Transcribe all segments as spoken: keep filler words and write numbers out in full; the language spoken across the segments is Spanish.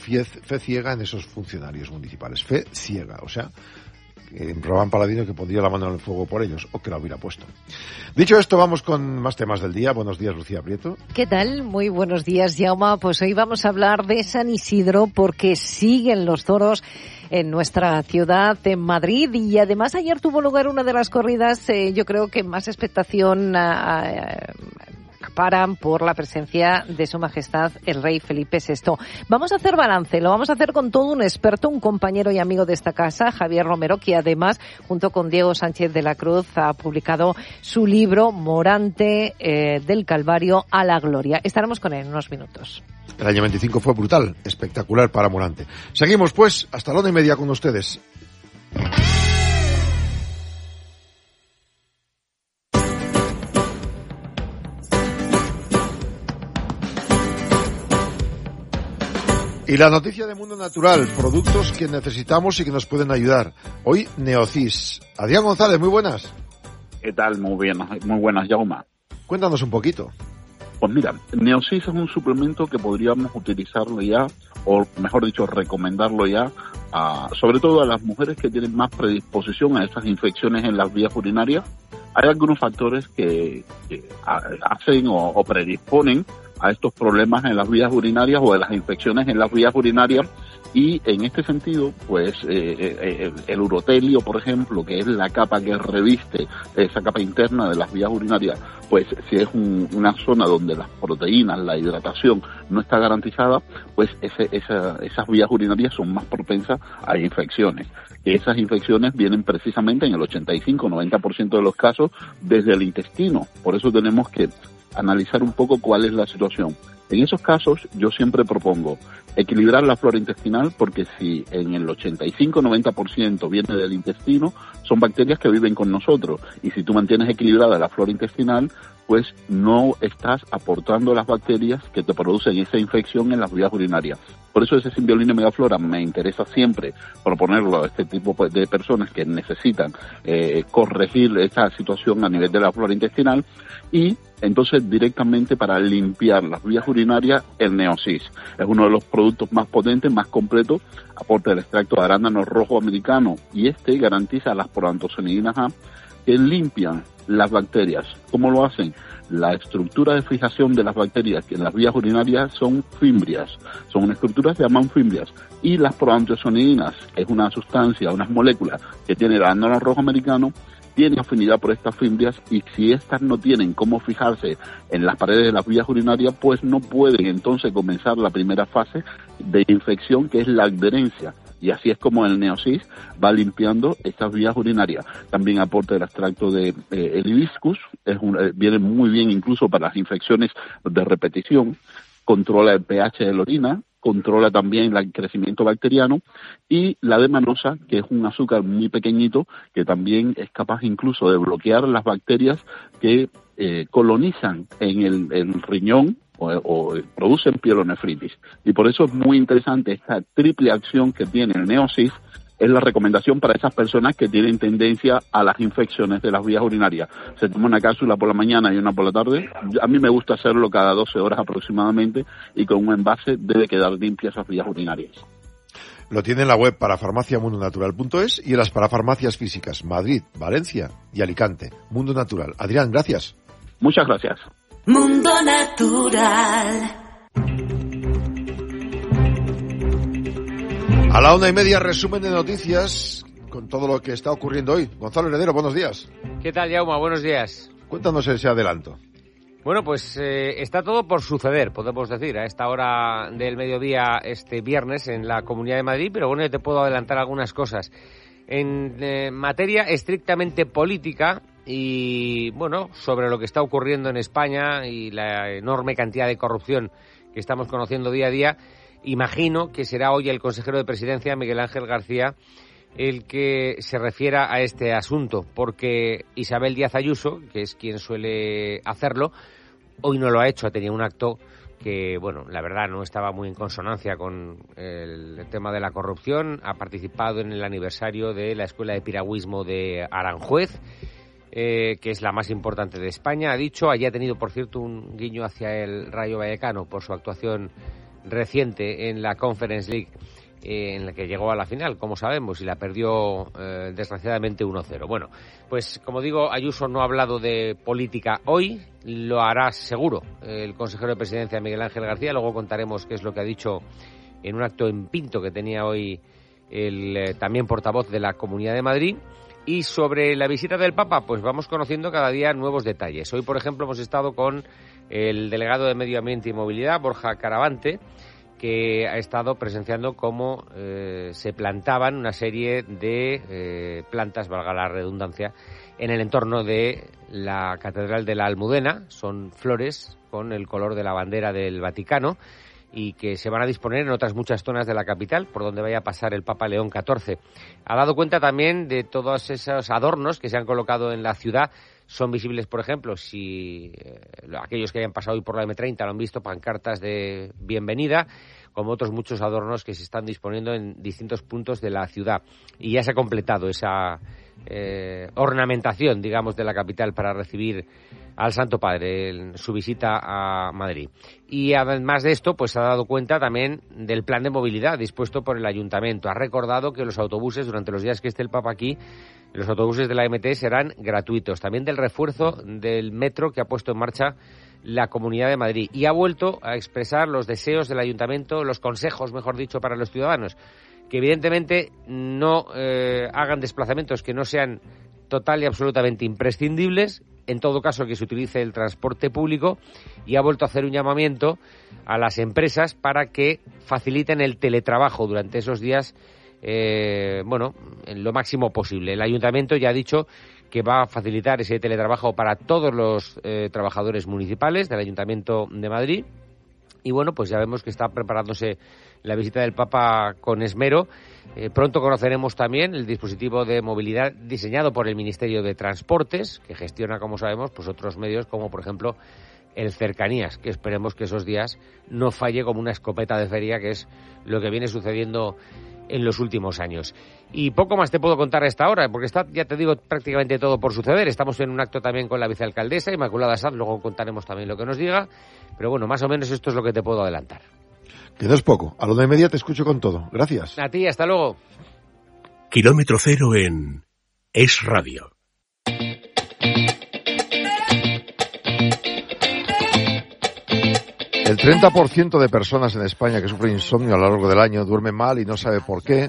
fe, fe ciega en esos funcionarios municipales. Fe ciega, o sea, eh, Román Paladino que pondría la mano en el fuego por ellos, o que la hubiera puesto. Dicho esto, vamos con más temas del día. Buenos días, Lucía Prieto. ¿Qué tal? Muy buenos días, Jaume. Pues hoy vamos a hablar de San Isidro porque siguen los toros en nuestra ciudad, en Madrid, y además ayer tuvo lugar una de las corridas, eh, yo creo que más expectación eh, acaparan por la presencia de Su Majestad el Rey Felipe sexto. Vamos a hacer balance, lo vamos a hacer con todo un experto, un compañero y amigo de esta casa, Javier Romero, que además, junto con Diego Sánchez de la Cruz, ha publicado su libro Morante, eh, del Calvario a la Gloria. Estaremos con él en unos minutos. El año veinticinco fue brutal, espectacular para Morante. Seguimos, pues, hasta la una y media con ustedes. Y la noticia de Mundo Natural, productos que necesitamos y que nos pueden ayudar. Hoy, Neocis. Adrián González, muy buenas. ¿Qué tal? Muy bien, muy buenas, Jaume. Cuéntanos un poquito. Pues mira, Neocis es un suplemento que podríamos utilizarlo ya, o mejor dicho, recomendarlo ya, a, sobre todo a las mujeres que tienen más predisposición a esas infecciones en las vías urinarias. Hay algunos factores que, que hacen o, o predisponen a estos problemas en las vías urinarias o de las infecciones en las vías urinarias, y en este sentido, pues eh, eh, el urotelio, por ejemplo, que es la capa que reviste esa capa interna de las vías urinarias, pues si es un, una zona donde las proteínas, la hidratación no está garantizada, pues ese, esa, esas vías urinarias son más propensas a infecciones. Esas infecciones vienen precisamente en el ochenta y cinco a noventa por ciento de los casos desde el intestino. Por eso tenemos que analizar un poco cuál es la situación. En esos casos yo siempre propongo equilibrar la flora intestinal, porque si en el ochenta y cinco a noventa por ciento viene del intestino, son bacterias que viven con nosotros, y si tú mantienes equilibrada la flora intestinal, pues no estás aportando las bacterias que te producen esa infección en las vías urinarias. Por eso ese Symbiolina Megaflora me interesa siempre proponerlo a este tipo de personas que necesitan eh, corregir esa situación a nivel de la flora intestinal, y entonces directamente para limpiar las vías urinarias el Neocis. Es uno de los productos más potentes, más completos, aporta el extracto de arándano rojo americano, y este garantiza las proantocianinas A que limpian las bacterias. ¿Cómo lo hacen? La estructura de fijación de las bacterias que en las vías urinarias son fimbrias, son unas estructuras que se llaman fimbrias, y las proantocianinas es una sustancia, unas moléculas que tiene el arándano rojo americano, tiene afinidad por estas fimbrias, y si estas no tienen cómo fijarse en las paredes de las vías urinarias, pues no pueden entonces comenzar la primera fase de infección, que es la adherencia. Y así es como el Neocis va limpiando estas vías urinarias. También aporta el extracto de eh, el hibiscus, es un, eh, viene muy bien incluso para las infecciones de repetición, controla el pH de la orina, controla también el crecimiento bacteriano, y la demanosa, que es un azúcar muy pequeñito, que también es capaz incluso de bloquear las bacterias que eh, colonizan en el, el riñón o, o producen pielonefritis. Y por eso es muy interesante esta triple acción que tiene el Neocis. Es la recomendación para esas personas que tienen tendencia a las infecciones de las vías urinarias. Se toma una cápsula por la mañana y una por la tarde. A mí me gusta hacerlo cada doce horas aproximadamente, y con un envase debe quedar limpias esas vías urinarias. Lo tiene en la web para farmacia mundo natural punto es y en las parafarmacias físicas Madrid, Valencia y Alicante. Mundo Natural. Adrián, gracias. Muchas gracias. Mundo Natural. A la una y media, resumen de noticias con todo lo que está ocurriendo hoy. Gonzalo Heredero, buenos días. ¿Qué tal, Jaume? Buenos días. Cuéntanos ese adelanto. Bueno, pues eh, está todo por suceder, podemos decir, a esta hora del mediodía este viernes en la Comunidad de Madrid, pero bueno, yo te puedo adelantar algunas cosas. En eh, materia estrictamente política y, bueno, sobre lo que está ocurriendo en España y la enorme cantidad de corrupción que estamos conociendo día a día, imagino que será hoy el consejero de Presidencia, Miguel Ángel García, el que se refiera a este asunto, porque Isabel Díaz Ayuso, que es quien suele hacerlo, hoy no lo ha hecho, ha tenido un acto que, bueno, la verdad no estaba muy en consonancia con el tema de la corrupción. Ha participado en el aniversario de la Escuela de Piragüismo de Aranjuez, eh, que es la más importante de España, ha dicho. Allí ha tenido, por cierto, un guiño hacia el Rayo Vallecano por su actuación reciente en la Conference League, eh, en la que llegó a la final, como sabemos, y la perdió eh, desgraciadamente uno cero. Bueno, pues como digo, Ayuso no ha hablado de política hoy, lo hará seguro el consejero de Presidencia Miguel Ángel García, luego contaremos qué es lo que ha dicho en un acto en Pinto que tenía hoy el eh, también portavoz de la Comunidad de Madrid. Y sobre la visita del Papa, pues vamos conociendo cada día nuevos detalles. Hoy, por ejemplo, hemos estado con el delegado de Medio Ambiente y Movilidad, Borja Caravante, que ha estado presenciando cómo eh, se plantaban una serie de eh, plantas, valga la redundancia, en el entorno de la Catedral de la Almudena. Son flores con el color de la bandera del Vaticano y que se van a disponer en otras muchas zonas de la capital, por donde vaya a pasar el Papa León catorce. Ha dado cuenta también de todos esos adornos que se han colocado en la ciudad. Son visibles, por ejemplo, si eh, aquellos que hayan pasado hoy por la eme treinta lo han visto, pancartas de bienvenida, como otros muchos adornos que se están disponiendo en distintos puntos de la ciudad. Y ya se ha completado esa eh, ornamentación, digamos, de la capital para recibir al Santo Padre en su visita a Madrid. Y además de esto, pues ha dado cuenta también del plan de movilidad dispuesto por el Ayuntamiento. Ha recordado que los autobuses, durante los días que esté el Papa aquí, los autobuses de la eme te serán gratuitos. También del refuerzo del metro que ha puesto en marcha la Comunidad de Madrid. Y ha vuelto a expresar los deseos del Ayuntamiento, los consejos, mejor dicho, para los ciudadanos, que evidentemente no eh, hagan desplazamientos que no sean total y absolutamente imprescindibles, en todo caso que se utilice el transporte público, y ha vuelto a hacer un llamamiento a las empresas para que faciliten el teletrabajo durante esos días, eh, bueno, en lo máximo posible. El Ayuntamiento ya ha dicho que va a facilitar ese teletrabajo para todos los eh, trabajadores municipales del Ayuntamiento de Madrid. Y bueno, pues ya vemos que está preparándose la visita del Papa con esmero. Eh, pronto conoceremos también el dispositivo de movilidad diseñado por el Ministerio de Transportes, que gestiona, como sabemos, pues otros medios como, por ejemplo, el Cercanías, que esperemos que esos días no falle como una escopeta de feria, que es lo que viene sucediendo en los últimos años. Y poco más te puedo contar a esta hora, porque está, ya te digo, prácticamente todo por suceder. Estamos en un acto también con la vicealcaldesa, Inmaculada Sanz, luego contaremos también lo que nos diga, pero bueno, más o menos esto es lo que te puedo adelantar. Que no es poco. A lo de media te escucho con todo. Gracias. A ti, hasta luego. Kilómetro cero en Es Radio. El treinta por ciento de personas en España que sufren insomnio a lo largo del año duermen mal y no sabe por qué,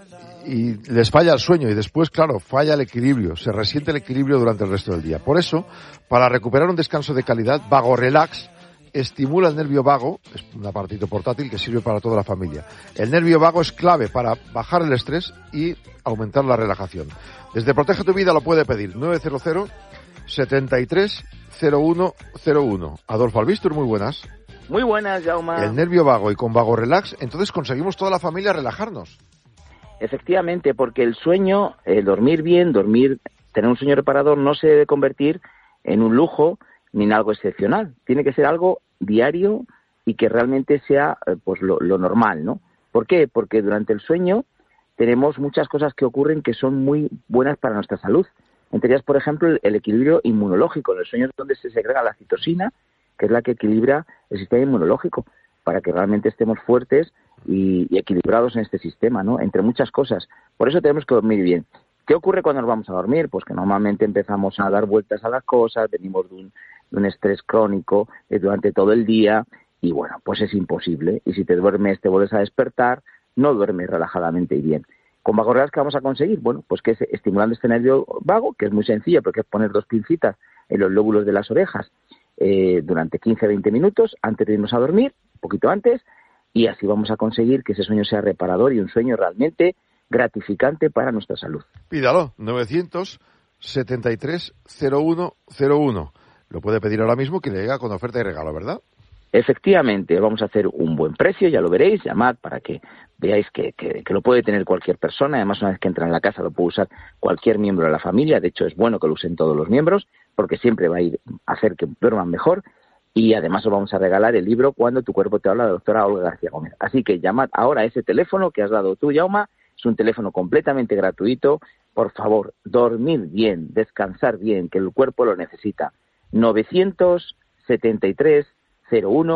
y les falla el sueño y después, claro, falla el equilibrio, se resiente el equilibrio durante el resto del día. Por eso, para recuperar un descanso de calidad, Vago Relax estimula el nervio vago, es un aparatito portátil que sirve para toda la familia. El nervio vago es clave para bajar el estrés y aumentar la relajación. Desde Protege tu Vida lo puede pedir nueve cero cero, setenta y tres, cero uno cero uno. Adolfo Albistur, muy buenas. Muy buenas, Jaume. El nervio vago y con Vago Relax, entonces conseguimos toda la familia relajarnos. Efectivamente, porque el sueño, el dormir bien, dormir, tener un sueño reparador no se debe convertir en un lujo ni en algo excepcional. Tiene que ser algo diario y que realmente sea pues lo, lo normal, ¿no? ¿Por qué? Porque durante el sueño tenemos muchas cosas que ocurren que son muy buenas para nuestra salud. Entre ellas, por ejemplo, el, el equilibrio inmunológico. En el sueño es donde se segrega la citosina, que es la que equilibra el sistema inmunológico, para que realmente estemos fuertes y, y equilibrados en este sistema, ¿no? Entre muchas cosas. Por eso tenemos que dormir bien. ¿Qué ocurre cuando nos vamos a dormir? Pues que normalmente empezamos a dar vueltas a las cosas, venimos de un, de un estrés crónico eh, durante todo el día y, bueno, pues es imposible. Y si te duermes, te vuelves a despertar, no duermes relajadamente y bien. ¿Con Vago Relax qué vamos a conseguir? Bueno, pues que es estimulando este nervio vago, que es muy sencillo, porque es poner dos pincitas en los lóbulos de las orejas eh, durante quince a veinte minutos antes de irnos a dormir, un poquito antes, y así vamos a conseguir que ese sueño sea reparador y un sueño realmente gratificante para nuestra salud. Pídalo, novecientos setenta y tres, cero uno cero uno. Lo puede pedir ahora mismo, que le llega con oferta y regalo, ¿verdad? Efectivamente, vamos a hacer un buen precio, ya lo veréis, llamad para que veáis que, que, que lo puede tener cualquier persona. Además, una vez que entra en la casa lo puede usar cualquier miembro de la familia. De hecho, es bueno que lo usen todos los miembros, porque siempre va a ir a hacer que duerman mejor. Y además os vamos a regalar el libro Cuando tu cuerpo te habla, de la doctora Olga García Gómez. Así que llamad ahora a ese teléfono que has dado tú, Jaume. Es un teléfono completamente gratuito. Por favor, dormir bien, descansar bien, que el cuerpo lo necesita. novecientos setenta y tres, cero uno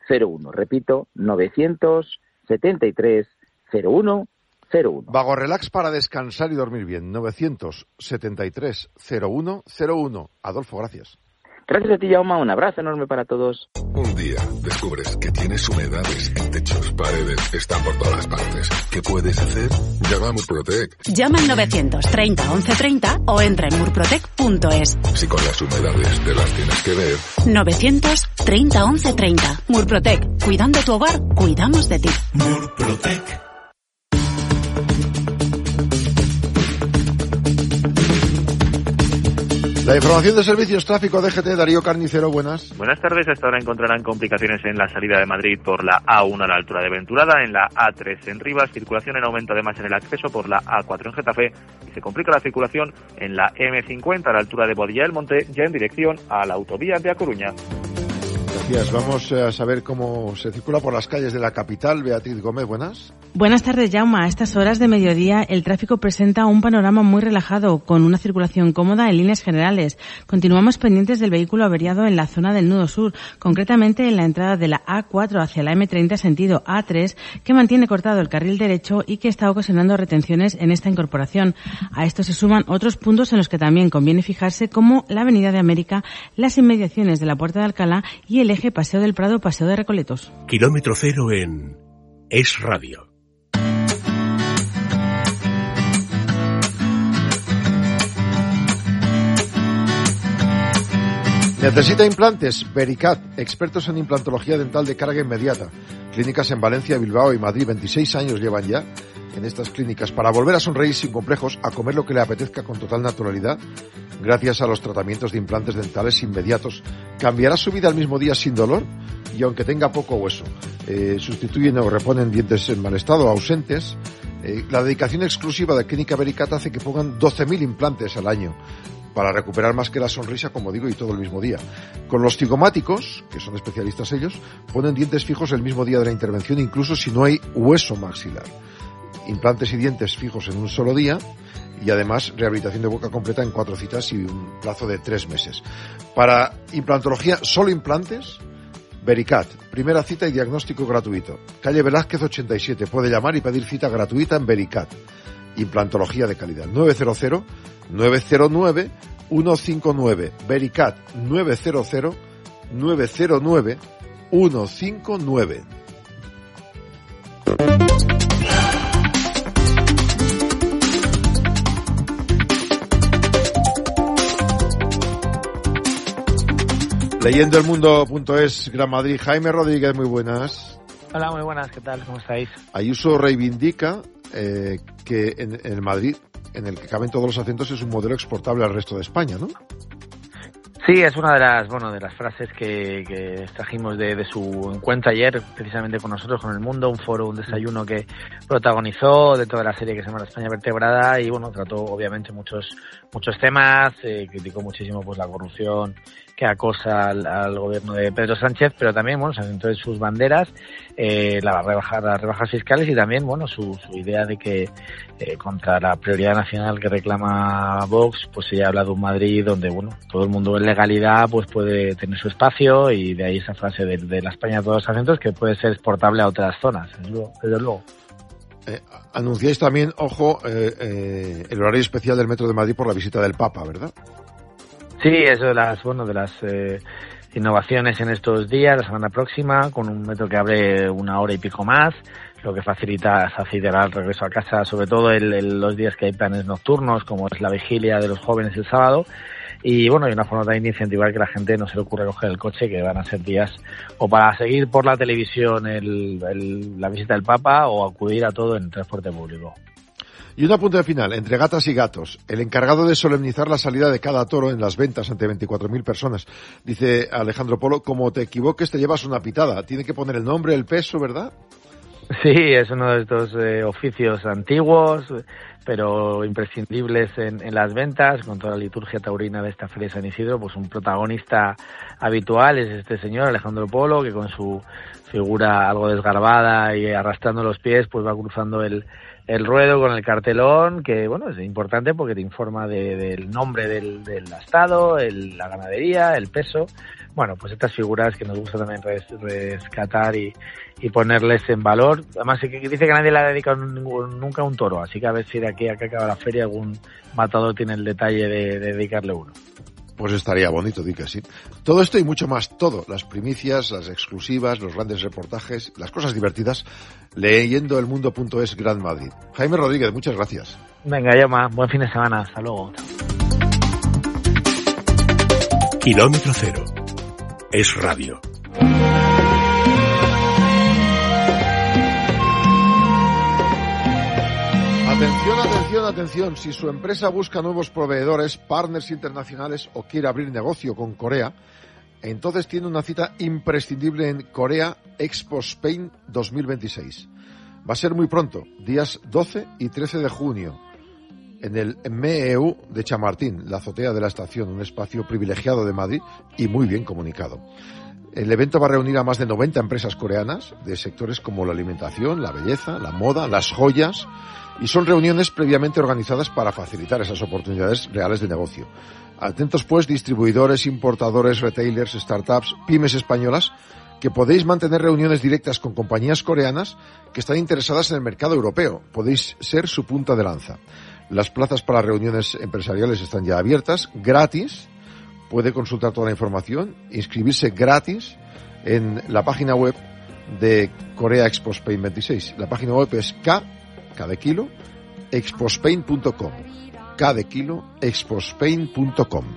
cero uno. Repito, novecientos setenta y tres cero uno cero uno. Vago Relax para descansar y dormir bien. novecientos setenta y tres cero uno cero uno. Adolfo, gracias. Gracias a ti, Jaume. Un abrazo enorme para todos. Un día descubres que tienes humedades en techos, paredes, están por todas partes. ¿Qué puedes hacer? Llama a Murprotec. Llama al novecientos treinta once treinta o entra en murprotec punto es. Si con las humedades te las tienes que ver. novecientos treinta once treinta. Murprotec. Cuidando tu hogar, cuidamos de ti. Murprotec. La información de servicios tráfico D G T, Darío Carnicero, buenas. Buenas tardes. Hasta ahora encontrarán complicaciones en la salida de Madrid por la A uno a la altura de Venturada, en la A tres en Rivas, circulación en aumento además en el acceso por la A cuatro en Getafe y se complica la circulación en la eme cincuenta a la altura de Boadilla del Monte, ya en dirección a la autovía de A Coruña. Gracias. Vamos a saber cómo se circula por las calles de la capital. Beatriz Gómez, buenas. Buenas tardes, Jaume. A estas horas de mediodía el tráfico presenta un panorama muy relajado, con una circulación cómoda en líneas generales. Continuamos pendientes del vehículo averiado en la zona del nudo sur, concretamente en la entrada de la A cuatro hacia la eme treinta sentido A tres, que mantiene cortado el carril derecho y que está ocasionando retenciones en esta incorporación. A esto se suman otros puntos en los que también conviene fijarse, como la Avenida de América, las inmediaciones de la Puerta de Alcalá y el eje Paseo del Prado, Paseo de Recoletos. Kilómetro cero en Es Radio. Necesita implantes. Vericat, expertos en implantología dental de carga inmediata. Clínicas en Valencia, Bilbao y Madrid. veintiséis años llevan ya en estas clínicas para volver a sonreír sin complejos, a comer lo que le apetezca con total naturalidad, gracias a los tratamientos de implantes dentales inmediatos. Cambiará su vida al mismo día sin dolor y aunque tenga poco hueso. Eh, sustituyen o reponen dientes en mal estado o ausentes. Eh, la dedicación exclusiva de Clínica Vericat hace que pongan doce mil implantes al año para recuperar más que la sonrisa, como digo, y todo el mismo día. Con los cigomáticos, que son especialistas ellos, ponen dientes fijos el mismo día de la intervención, incluso si no hay hueso maxilar. Implantes y dientes fijos en un solo día y además rehabilitación de boca completa en cuatro citas y un plazo de tres meses. Para implantología, solo implantes, Vericat, primera cita y diagnóstico gratuito. Calle Velázquez ochenta y siete, puede llamar y pedir cita gratuita en Vericat. Implantología de calidad. nueve cero cero nueve cero nueve uno cinco nueve. Vericat nueve cero cero nueve cero nueve uno cinco nueve. Leyendo el mundo punto es, Gran Madrid. Jaime Rodríguez, muy buenas. Hola, muy buenas, ¿qué tal? ¿Cómo estáis? Ayuso reivindica eh, que en, en el Madrid, en el que caben todos los acentos, es un modelo exportable al resto de España, ¿no? Sí, es una de las, bueno, de las frases que, que extrajimos de, de su encuentro ayer, precisamente con nosotros, con El Mundo, un foro, un desayuno que protagonizó de toda la serie que se llama La España Vertebrada y, bueno, trató obviamente muchos muchos temas, eh, criticó muchísimo pues la corrupción que acosa al, al gobierno de Pedro Sánchez, pero también, bueno, se centró en sus banderas, eh, la rebaja, las rebajas fiscales y también, bueno, su, su idea de que eh, contra la prioridad nacional que reclama Vox, pues ella habla de un Madrid donde, bueno, todo el mundo en legalidad pues puede tener su espacio y de ahí esa frase de, de la España de todos los acentos que puede ser exportable a otras zonas, desde luego. Desde luego. Eh, anunciáis también, ojo, eh, eh, el horario especial del Metro de Madrid por la visita del Papa, ¿verdad? Sí, eso de las, bueno, de las eh, innovaciones en estos días, la semana próxima, con un metro que abre una hora y pico más, lo que facilita, facilitará el regreso a casa, sobre todo en, en los días que hay planes nocturnos, como es la vigilia de los jóvenes el sábado. Y bueno, hay una forma también de incentivar que la gente no se le ocurra coger el coche, que van a ser días o para seguir por la televisión el, el, la visita del Papa o acudir a todo en transporte público. Y un apunte final, entre gatas y gatos. El encargado de solemnizar la salida de cada toro en las ventas ante veinticuatro mil personas. Dice Alejandro Polo, como te equivoques te llevas una pitada. Tiene que poner el nombre, el peso, ¿verdad? Sí, es uno de estos eh, oficios antiguos, pero imprescindibles en, en las ventas, con toda la liturgia taurina de esta Feria de San Isidro. Pues un protagonista habitual es este señor, Alejandro Polo, que con su figura algo desgarbada y arrastrando los pies, pues va cruzando el, el ruedo con el cartelón, que bueno, es importante porque te informa de, del nombre del, del estado, el, la ganadería, el peso. Bueno, pues estas figuras que nos gusta también res, rescatar y, y ponerles en valor. Además, que dice que nadie le ha dedicado ningún, nunca a un toro, así que a ver si de aquí a que acaba la feria algún matador tiene el detalle de, de dedicarle uno. Pues estaría bonito, di que sí. Todo esto y mucho más, todo. Las primicias, las exclusivas, los grandes reportajes, las cosas divertidas, leyendo elmundo punto es Gran Madrid. Jaime Rodríguez, muchas gracias. Venga, Yoma, buen fin de semana. Hasta luego. Kilómetro cero. Es radio. Atención, atención, atención. Si su empresa busca nuevos proveedores, partners internacionales o quiere abrir negocio con Corea, entonces tiene una cita imprescindible en Corea Expo Spain dos mil veintiséis. Va a ser muy pronto, días doce y trece de junio, en el M E U de Chamartín, la azotea de la estación, un espacio privilegiado de Madrid y muy bien comunicado. El evento va a reunir a más de noventa empresas coreanas de sectores como la alimentación, la belleza, la moda, las joyas, y son reuniones previamente organizadas para facilitar esas oportunidades reales de negocio. Atentos pues, distribuidores, importadores, retailers, startups, pymes españolas, que podéis mantener reuniones directas con compañías coreanas que están interesadas en el mercado europeo. Podéis ser su punta de lanza. Las plazas para reuniones empresariales están ya abiertas, gratis. Puede consultar toda la información, inscribirse gratis en la página web de Corea Expo Spain veintiséis. La página web es K, K de kilo, expospain punto com. K de kilo, expospain punto com.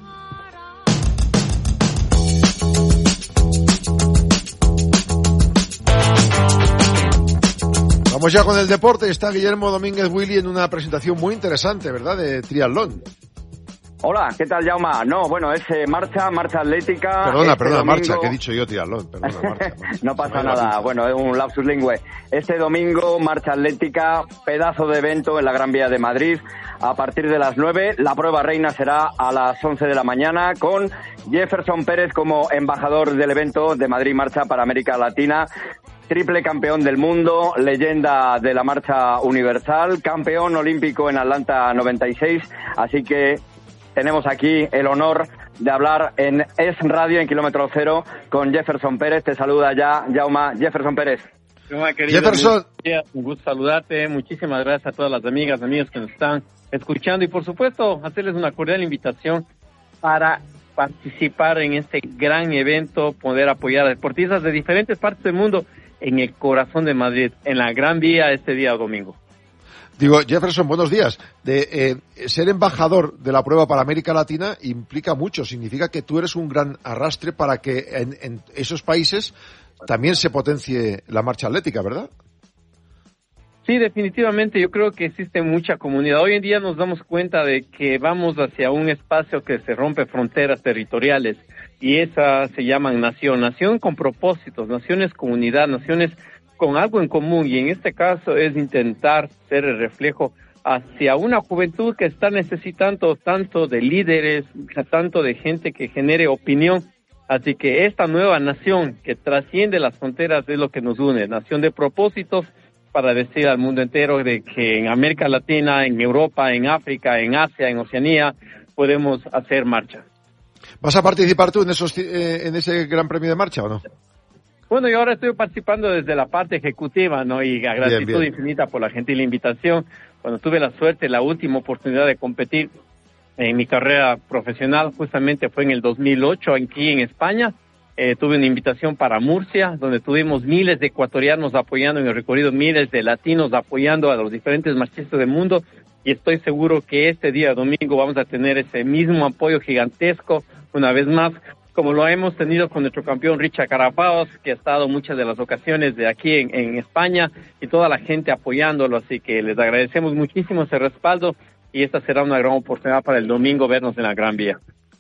Vamos ya con el deporte. Está Guillermo Domínguez Willy en una presentación muy interesante, ¿verdad?, de triatlón. Hola, ¿qué tal, Jaume? No, bueno, es eh, marcha, marcha atlética. Perdona, este perdona, domingo... marcha, que he dicho yo triatlón. Perdona, marcha, marcha. No pasa nada, bueno, es un lapsus lingüe. Este domingo, marcha atlética, pedazo de evento en la Gran Vía de Madrid. A partir de las nueve, la prueba reina será a las once de la mañana con Jefferson Pérez como embajador del evento de Madrid Marcha para América Latina. Triple campeón del mundo, leyenda de la marcha universal, campeón olímpico en Atlanta noventa y seis, así que tenemos aquí el honor de hablar en Es Radio, en Kilómetro Cero, con Jefferson Pérez. Te saluda ya, Jaume. Jefferson Pérez. Querido, Jefferson. Un gusto saludarte. Muchísimas gracias a todas las amigas, amigos que nos están escuchando. Y, por supuesto, hacerles una cordial invitación para participar en este gran evento, poder apoyar a deportistas de diferentes partes del mundo en el corazón de Madrid, en la Gran Vía, este día domingo. Digo, Jefferson, buenos días. De eh, ser embajador de la prueba para América Latina implica mucho. Significa que tú eres un gran arrastre para que en, en esos países también se potencie la marcha atlética, ¿verdad? Sí, definitivamente. Yo creo que existe mucha comunidad. Hoy en día nos damos cuenta de que vamos hacia un espacio que se rompe fronteras territoriales, y esa se llaman nación. Nación con propósitos, naciones comunidad, naciones con algo en común, y en este caso es intentar ser el reflejo hacia una juventud que está necesitando tanto de líderes, tanto de gente que genere opinión. Así que esta nueva nación que trasciende las fronteras es lo que nos une, nación de propósitos, para decir al mundo entero de que en América Latina, en Europa, en África, en Asia, en Oceanía, podemos hacer marcha. ¿Vas a participar tú en esos eh, en ese Gran Premio de Marcha o no? Bueno, yo ahora estoy participando desde la parte ejecutiva, ¿no? Y gratitud bien, bien. infinita por la gentil invitación. Cuando tuve la suerte, la última oportunidad de competir en mi carrera profesional, justamente fue en el dos mil ocho, aquí en España. Eh, tuve una invitación para Murcia, donde tuvimos miles de ecuatorianos apoyando en el recorrido, miles de latinos apoyando a los diferentes marchistas del mundo. Y estoy seguro que este día domingo vamos a tener ese mismo apoyo gigantesco, una vez más, como lo hemos tenido con nuestro campeón Richard Carapaos, que ha estado muchas de las ocasiones de aquí en, en España, y toda la gente apoyándolo. Así que les agradecemos muchísimo ese respaldo, y esta será una gran oportunidad para el domingo vernos en la Gran Vía.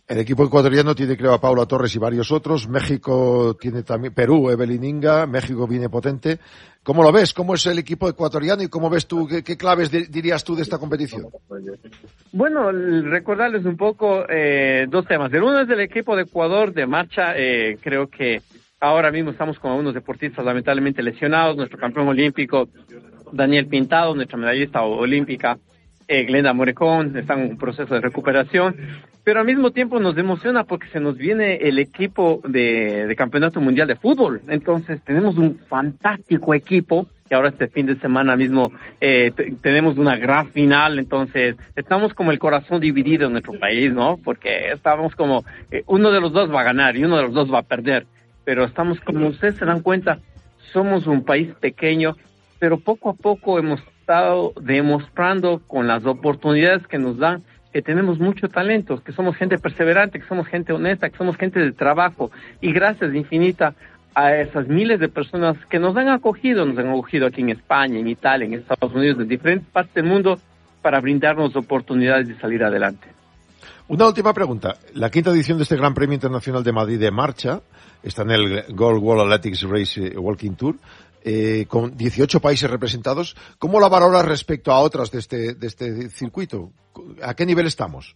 El equipo ecuatoriano tiene, creo, a Paula Torres y varios otros. México tiene también, Perú, Evelyn Inga. México viene potente. ¿Cómo lo ves? ¿Cómo es el equipo ecuatoriano y cómo ves tú? ¿Qué, qué claves de, dirías tú de esta competición? Bueno, recordarles un poco eh, dos temas. El uno es del equipo de Ecuador de marcha. Eh, creo que ahora mismo estamos con algunos deportistas lamentablemente lesionados. Nuestro campeón olímpico, Daniel Pintado, nuestra medallista olímpica, eh, Glenda Morecón, están en un proceso de recuperación. Pero al mismo tiempo nos emociona porque se nos viene el equipo de, de Campeonato Mundial de Fútbol. Entonces tenemos un fantástico equipo que ahora este fin de semana mismo eh, t- tenemos una gran final. Entonces estamos como el corazón dividido en nuestro país, ¿no? Porque estamos como, eh, uno de los dos va a ganar y uno de los dos va a perder. Pero estamos, como ustedes se dan cuenta, somos un país pequeño, pero poco a poco hemos estado demostrando con las oportunidades que nos dan que tenemos mucho talento, que somos gente perseverante, que somos gente honesta, que somos gente de trabajo. Y gracias infinita a esas miles de personas que nos han acogido, nos han acogido aquí en España, en Italia, en Estados Unidos, en diferentes partes del mundo, para brindarnos oportunidades de salir adelante. Una última pregunta. La quinta edición de este Gran Premio Internacional de Madrid de marcha está en el Gold World Athletics Race Walking Tour. Eh, con dieciocho países representados. ¿Cómo la valoras respecto a otras de este, de este circuito? ¿A qué nivel estamos?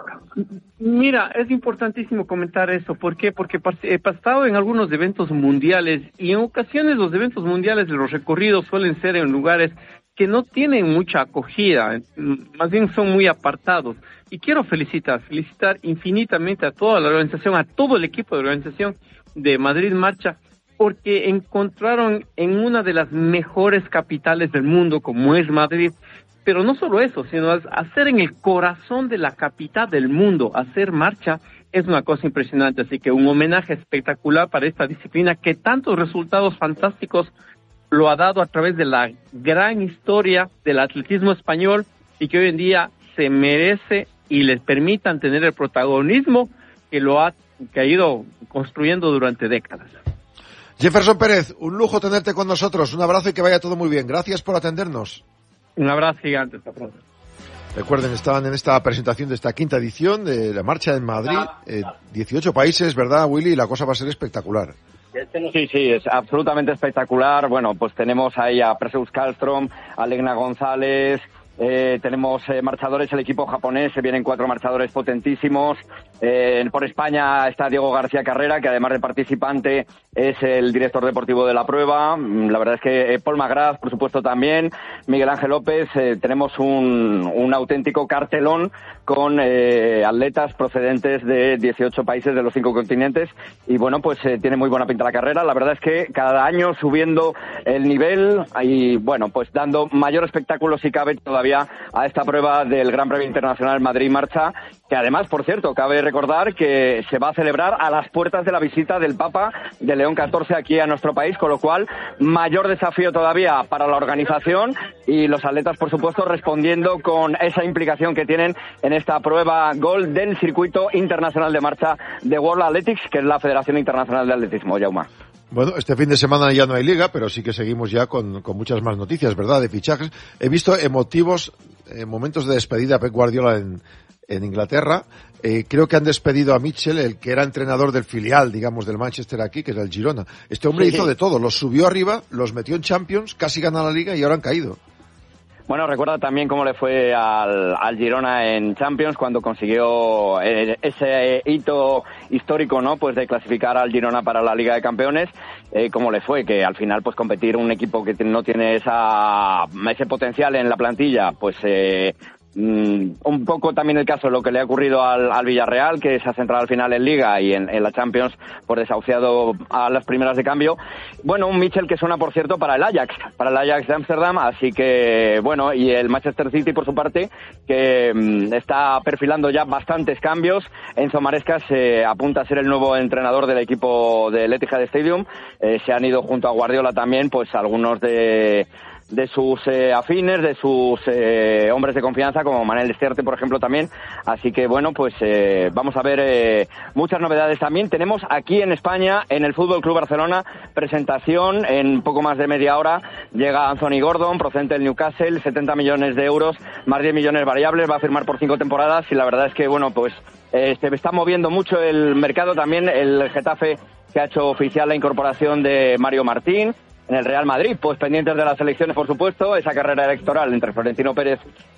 Mira, es importantísimo comentar eso. ¿Por qué? Porque he pasado en algunos eventos mundiales y en ocasiones los eventos mundiales, los recorridos suelen ser en lugares que no tienen mucha acogida, más bien son muy apartados. Y quiero felicitar, felicitar infinitamente a toda la organización, a todo el equipo de organización de Madrid Marcha, porque encontraron en una de las mejores capitales del mundo, como es Madrid, pero no solo eso, sino hacer en el corazón de la capital del mundo, hacer marcha, es una cosa impresionante. Así que un homenaje espectacular para esta disciplina que tantos resultados fantásticos lo ha dado a través de la gran historia del atletismo español y que hoy en día se merece y les permitan tener el protagonismo que lo ha, que ha ido construyendo durante décadas. Jefferson Pérez, un lujo tenerte con nosotros. Un abrazo y que vaya todo muy bien. Gracias por atendernos. Un abrazo gigante. Hasta pronto. Recuerden, estaban en esta presentación de esta quinta edición de la marcha en Madrid. Eh, dieciocho países, ¿verdad, Willy? La cosa va a ser espectacular. Sí, sí, es absolutamente espectacular. Bueno, pues tenemos ahí a Precious Karlström, a Legna González, eh, tenemos eh, marchadores, el equipo japonés, se vienen cuatro marchadores potentísimos. Eh, por España está Diego García Carrera, que además de participante es el director deportivo de la prueba. La verdad es que eh, Paul McGrath, por supuesto, también. Miguel Ángel López. Eh, tenemos un, un auténtico cartelón con eh, atletas procedentes de dieciocho países de los cinco continentes. Y bueno, pues eh, tiene muy buena pinta la carrera. La verdad es que cada año subiendo el nivel y bueno, pues dando mayor espectáculo si cabe todavía a esta prueba del Gran Premio Internacional Madrid Marcha, que además, por cierto, cabe recordar que se va a celebrar a las puertas de la visita del Papa de León catorce aquí a nuestro país, con lo cual mayor desafío todavía para la organización y los atletas, por supuesto, respondiendo con esa implicación que tienen en esta prueba Gold del Circuito Internacional de Marcha de World Athletics, que es la Federación Internacional de Atletismo. Yauma. Bueno, este fin de semana ya no hay liga, pero sí que seguimos ya con, con muchas más noticias, ¿verdad?, de fichajes. He visto emotivos eh, momentos de despedida a Pep Guardiola en, en Inglaterra. Eh, creo que han despedido a Mitchell, el que era entrenador del filial, digamos, del Manchester aquí, que es el Girona. Este hombre sí hizo de todo, los subió arriba, los metió en Champions, casi gana la liga y ahora han caído. Bueno, recuerda también cómo le fue al, al Girona en Champions cuando consiguió eh, ese hito histórico, ¿no? Pues de clasificar al Girona para la Liga de Campeones. Eh, cómo le fue que al final, pues competir un equipo que no tiene esa ese potencial en la plantilla, pues eh, Mm, un poco también el caso de lo que le ha ocurrido al, al Villarreal, que se ha centrado al final en Liga y en, en la Champions por desahuciado a las primeras de cambio. Bueno, un Mitchell que suena, por cierto, para el Ajax, para el Ajax de Ámsterdam, así que, bueno, y el Manchester City, por su parte, que mm, está perfilando ya bastantes cambios. Enzo Maresca se apunta a ser el nuevo entrenador del equipo del Etihad Stadium. Eh, se han ido junto a Guardiola también, pues algunos de de sus eh, afines, de sus eh, hombres de confianza, como Manel Esterte, por ejemplo, también. Así que, bueno, pues eh, vamos a ver eh, muchas novedades también. Tenemos aquí en España, en el Fútbol Club Barcelona, presentación en poco más de media hora. Llega Anthony Gordon, procedente del Newcastle, setenta millones de euros, más diez millones variables, va a firmar por cinco temporadas y la verdad es que, bueno, pues eh, se está moviendo mucho el mercado también. El Getafe, que ha hecho oficial la incorporación de Mario Martín. En el Real Madrid, pues pendientes de las elecciones, por supuesto, esa carrera electoral entre Florentino Pérez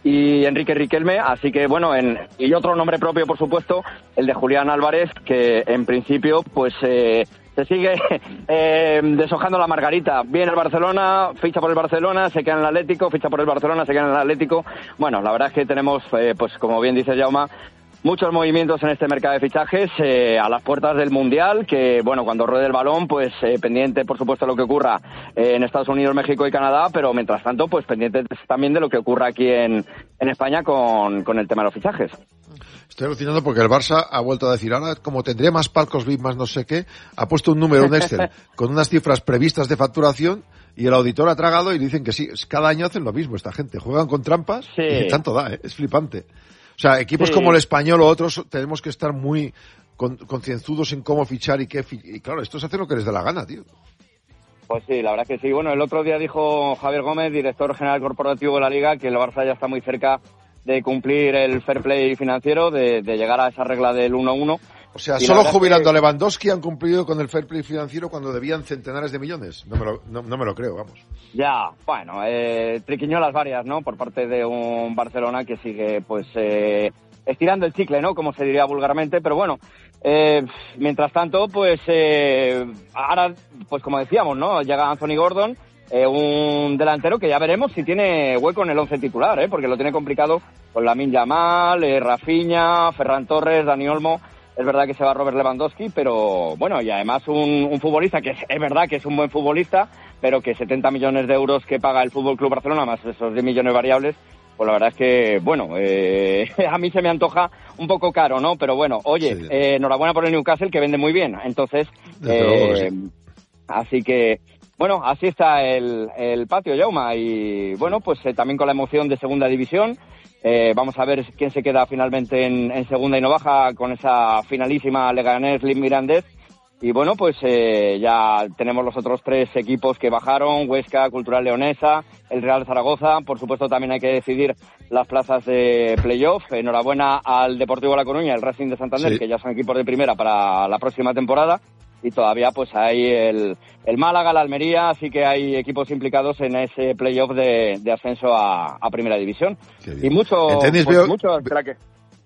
y Enrique Riquelme, así que bueno, en, y otro nombre propio, por supuesto, el de Julián Álvarez, que en principio, pues eh, se sigue eh, deshojando la margarita. Viene el Barcelona, ficha por el Barcelona, se queda en el Atlético, ficha por el Barcelona, se queda en el Atlético. Bueno, la verdad es que tenemos, eh, pues como bien dice Jaume, muchos movimientos en este mercado de fichajes, eh, a las puertas del Mundial, que, bueno, cuando ruede el balón, pues eh, pendiente, por supuesto, de lo que ocurra eh, en Estados Unidos, México y Canadá, pero mientras tanto, pues pendiente también de lo que ocurra aquí en, en España con, con el tema de los fichajes. Estoy alucinando porque el Barça ha vuelto a decir, ahora, como tendría más palcos V I P, más no sé qué, ha puesto un número, un Excel, con unas cifras previstas de facturación, y el auditor ha tragado y dicen que sí, cada año hacen lo mismo esta gente, juegan con trampas, sí. Y tanto da, ¿eh? Es flipante. O sea, equipos sí. como el Español o otros tenemos que estar muy con, concienzudos en cómo fichar y qué... Fi- y claro, esto es hacer lo que les dé la gana, tío. Pues sí, la verdad que sí. Bueno, el otro día dijo Javier Gómez, director general corporativo de la Liga, que el Barça ya está muy cerca de cumplir el fair play financiero, de, de llegar a esa regla del uno a uno. O sea, y solo jubilando que... a Lewandowski han cumplido con el fair play financiero cuando debían centenares de millones. No me lo, no, no me lo creo, vamos. Ya, bueno, eh, triquiñuelas varias, ¿no? Por parte de un Barcelona que sigue, pues, eh, estirando el chicle, ¿no? Como se diría vulgarmente, pero bueno, eh, mientras tanto, pues, eh, ahora, pues como decíamos, ¿no? Llega Anthony Gordon, eh, un delantero que ya veremos si tiene hueco en el once titular, ¿eh? Porque lo tiene complicado con Lamine Yamal, eh, Rafinha, Ferran Torres, Dani Olmo. Es verdad que se va Robert Lewandowski, pero bueno, y además un, un futbolista que es, es verdad que es un buen futbolista, pero que setenta millones de euros que paga el Fútbol Club Barcelona, más esos diez millones variables, pues la verdad es que, bueno, eh, a mí se me antoja un poco caro, ¿no? Pero bueno, oye, sí. eh, enhorabuena por el Newcastle, que vende muy bien. Entonces, eh, sí. así que, bueno, así está el, el patio, Jaume, y bueno, pues eh, también con la emoción de Segunda División. Eh, vamos a ver quién se queda finalmente en, en segunda y no baja con esa finalísima Leganés-Mirandés. Y bueno, pues eh, ya tenemos los otros tres equipos que bajaron, Huesca, Cultural Leonesa, el Real Zaragoza. Por supuesto también hay que decidir las plazas de playoff. Enhorabuena al Deportivo La Coruña, el Racing de Santander, sí. que ya son equipos de primera para la próxima temporada. Y todavía pues hay el, el Málaga, la Almería, así que hay equipos implicados en ese playoff de, de ascenso a, a Primera División. Y mucho, pues, veo... mucho, espera que...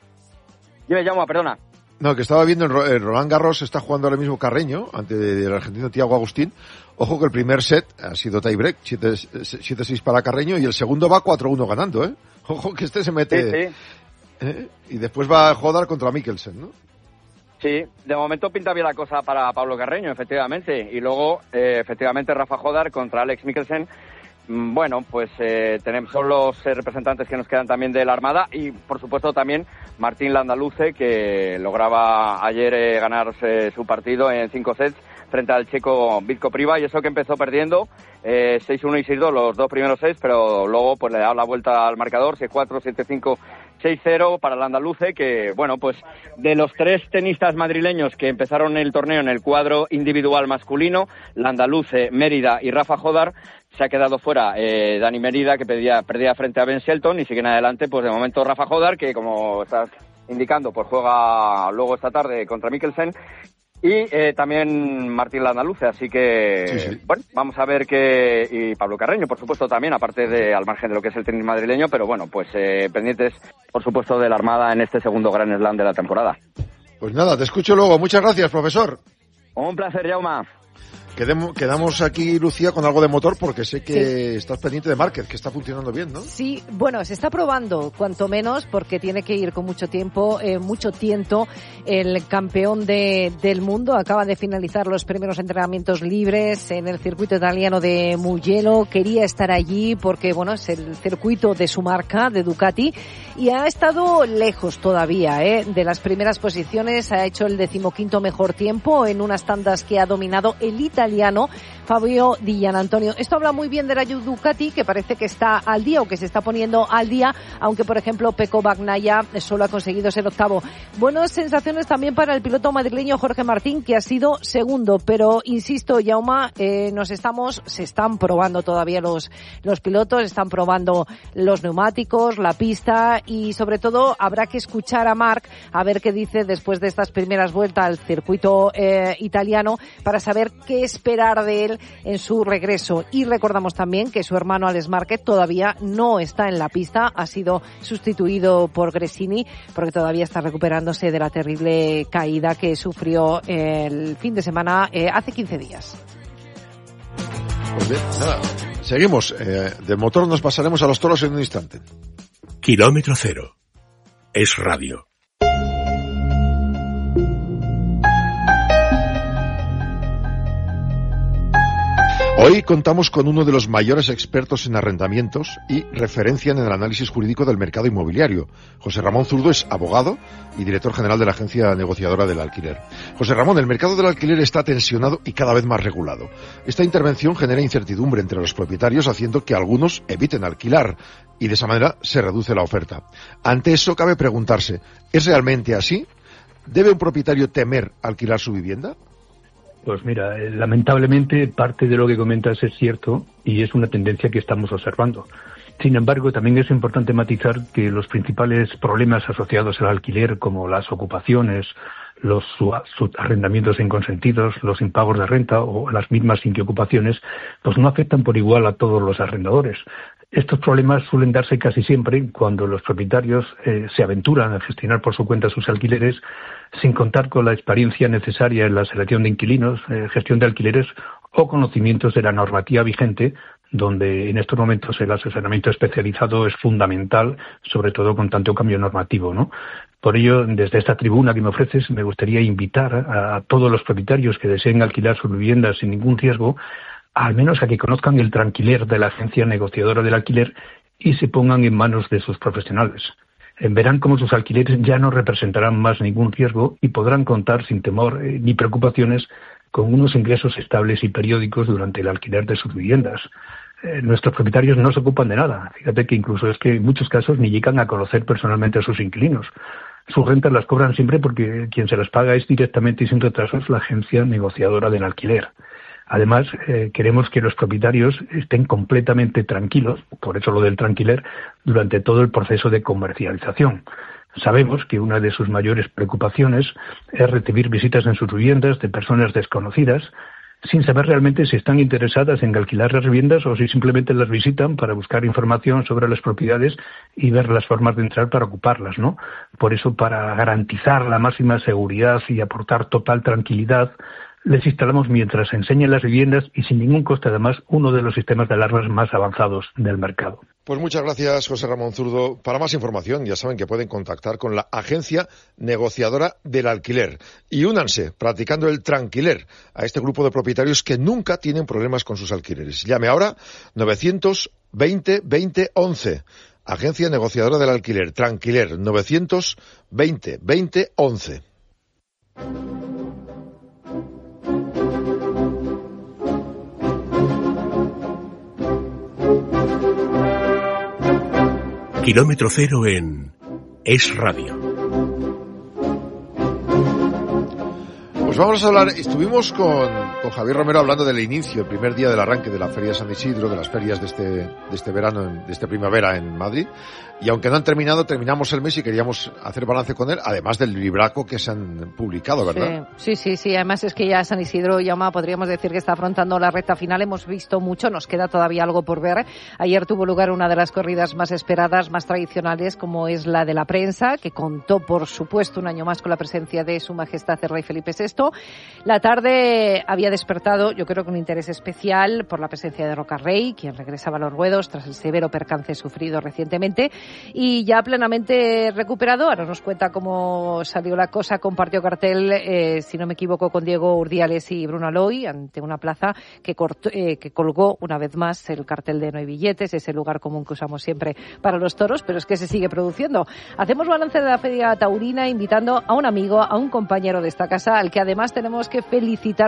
Dime, Jaume, perdona. No, que estaba viendo en Roland Garros, está jugando ahora mismo Carreño, ante el argentino Thiago Agustín. Ojo que el primer set ha sido tiebreak, siete seis para Carreño, y el segundo va cuatro uno ganando, ¿eh? Ojo que este se mete... Sí, sí. ¿eh? Y después va a jugar contra Mikkelsen, ¿no? Sí, de momento pinta bien la cosa para Pablo Carreño, efectivamente. Y luego, eh, efectivamente, Rafa Jodar contra Alex Mikkelsen. Bueno, pues eh, tenemos son los eh, representantes que nos quedan también de la Armada y, por supuesto, también Martín Landaluce, que lograba ayer eh, ganarse su partido en cinco sets frente al checo Vitko Priva, y eso que empezó perdiendo eh, seis uno y seis dos los dos primeros sets, pero luego pues le da la vuelta al marcador, seis cuatro, siete cinco, seis cero para Landaluce, que bueno, pues de los tres tenistas madrileños que empezaron el torneo en el cuadro individual masculino, Landaluce, Mérida y Rafa Jodar, se ha quedado fuera eh, Dani Mérida, que perdía, perdía frente a Ben Shelton, y siguen adelante pues de momento Rafa Jodar, que como estás indicando pues juega luego esta tarde contra Mikkelsen, y eh, también Martín Landaluce, así que sí, sí. bueno, vamos a ver qué, y Pablo Carreño, por supuesto, también, aparte de al margen de lo que es el tenis madrileño, pero bueno, pues eh, pendientes, por supuesto, de la Armada en este segundo Grand Slam de la temporada. Pues nada, te escucho luego. Muchas gracias, profesor. Un placer, Jaume. Quedemos, quedamos aquí, Lucía, con algo de motor, porque sé que sí. estás pendiente de Márquez, que está funcionando bien, ¿no? Sí, bueno, se está probando, cuanto menos, porque tiene que ir con mucho tiempo, eh, mucho tiento. El campeón de, del mundo acaba de finalizar los primeros entrenamientos libres en el circuito italiano de Mugello. Quería estar allí porque, bueno, es el circuito de su marca, de Ducati, y ha estado lejos todavía, ¿eh? De las primeras posiciones. Ha hecho el decimoquinto mejor tiempo en unas tandas que ha dominado el italiano italiano Fabio Di Gianantonio. Esto habla muy bien de la Ducati, que parece que está al día o que se está poniendo al día, aunque por ejemplo Pecco Bagnaia solo ha conseguido ser octavo. Buenas sensaciones también para el piloto madrileño Jorge Martín, que ha sido segundo, pero insisto, Jaume, eh, nos estamos, se están probando todavía los, los pilotos, están probando los neumáticos, la pista, y sobre todo habrá que escuchar a Marc a ver qué dice después de estas primeras vueltas al circuito eh, italiano, para saber qué esperar de él en su regreso. Y recordamos también que su hermano Alex Márquez todavía no está en la pista, ha sido sustituido por Gresini porque todavía está recuperándose de la terrible caída que sufrió el fin de semana eh, hace quince días. Pues bien, nada, seguimos. Eh, de motor nos pasaremos a los toros en un instante. Kilómetro cero. Es radio. Hoy contamos con uno de los mayores expertos en arrendamientos y referencia en el análisis jurídico del mercado inmobiliario. José Ramón Zurdo es abogado y director general de la agencia negociadora del alquiler. José Ramón, el mercado del alquiler está tensionado y cada vez más regulado. Esta intervención genera incertidumbre entre los propietarios, haciendo que algunos eviten alquilar y de esa manera se reduce la oferta. Ante eso cabe preguntarse, ¿es realmente así? ¿Debe un propietario temer alquilar su vivienda? Pues mira, eh, lamentablemente parte de lo que comentas es cierto y es una tendencia que estamos observando. Sin embargo, también es importante matizar que los principales problemas asociados al alquiler, como las ocupaciones, los arrendamientos inconsentidos, los impagos de renta o las mismas inquiocupaciones, pues no afectan por igual a todos los arrendadores. Estos problemas suelen darse casi siempre cuando los propietarios eh, se aventuran a gestionar por su cuenta sus alquileres sin contar con la experiencia necesaria en la selección de inquilinos, eh, gestión de alquileres o conocimientos de la normativa vigente, donde en estos momentos el asesoramiento especializado es fundamental, sobre todo con tanto cambio normativo, ¿no? Por ello, desde esta tribuna que me ofreces, me gustaría invitar a, a todos los propietarios que deseen alquilar sus viviendas sin ningún riesgo, al menos a que conozcan el tranquiler de la agencia negociadora del alquiler y se pongan en manos de sus profesionales. Verán cómo sus alquileres ya no representarán más ningún riesgo y podrán contar sin temor eh, ni preocupaciones con unos ingresos estables y periódicos durante el alquiler de sus viviendas. Eh, nuestros propietarios no se ocupan de nada. Fíjate que incluso es que en muchos casos ni llegan a conocer personalmente a sus inquilinos. Sus rentas las cobran siempre porque quien se las paga es directamente y sin retrasos la agencia negociadora del alquiler. Además, eh, queremos que los propietarios estén completamente tranquilos, por eso lo del tranquiler, durante todo el proceso de comercialización. Sabemos que una de sus mayores preocupaciones es recibir visitas en sus viviendas de personas desconocidas, sin saber realmente si están interesadas en alquilar las viviendas o si simplemente las visitan para buscar información sobre las propiedades y ver las formas de entrar para ocuparlas, ¿no? Por eso, para garantizar la máxima seguridad y aportar total tranquilidad, les instalamos mientras enseñan las viviendas y sin ningún coste además uno de los sistemas de alarmas más avanzados del mercado. Pues muchas gracias, José Ramón Zurdo. Para más información ya saben que pueden contactar con la agencia negociadora del alquiler y únanse practicando el tranquiler a este grupo de propietarios que nunca tienen problemas con sus alquileres. Llame ahora novecientos veinte veinte once. Agencia negociadora del alquiler, tranquiler, novecientos veinte veinte once. Kilómetro cero en Es Radio. Pues vamos a hablar, estuvimos con, con Javier Romero hablando del inicio, el primer día del arranque de la Feria de San Isidro, de las ferias de este, de este verano, en, de esta primavera en Madrid. Y aunque no han terminado, terminamos el mes y queríamos hacer balance con él, además del libraco que se han publicado, ¿verdad? Sí, sí, sí, sí. Además es que ya San Isidro, Jaume, podríamos decir que está afrontando la recta final. Hemos visto mucho, nos queda todavía algo por ver. Ayer tuvo lugar una de las corridas más esperadas, más tradicionales, como es la de la prensa, que contó, por supuesto, un año más con la presencia de Su Majestad el Rey Felipe sexto. La tarde había despertado, yo creo que un interés especial por la presencia de Rocarrey, quien regresaba a los ruedos tras el severo percance sufrido recientemente. Y ya plenamente recuperado, ahora nos cuenta cómo salió la cosa, compartió cartel, eh, si no me equivoco, con Diego Urdiales y Bruno Aloy, ante una plaza que, cortó, eh, que colgó una vez más el cartel de No hay billetes, ese lugar común que usamos siempre para los toros, pero es que se sigue produciendo. Hacemos balance de la Feria Taurina invitando a un amigo, a un compañero de esta casa, al que además tenemos que felicitar por su libro